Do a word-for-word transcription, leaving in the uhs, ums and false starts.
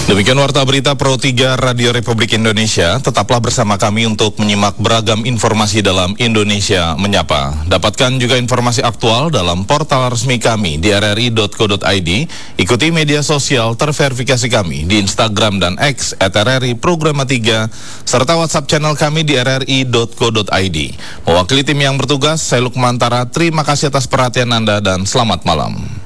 Demikian Warta Berita Pro tiga Radio Republik Indonesia. Tetaplah bersama kami untuk menyimak beragam informasi dalam Indonesia Menyapa. Dapatkan juga informasi aktual dalam portal resmi kami di r r i dot co dot i d. Ikuti media sosial terverifikasi kami di Instagram dan X at r r i programa tiga, serta WhatsApp channel kami di r r i dot co dot i d. Mewakili tim yang bertugas, saya Lukman Tara. Terima kasih atas perhatian Anda dan selamat malam.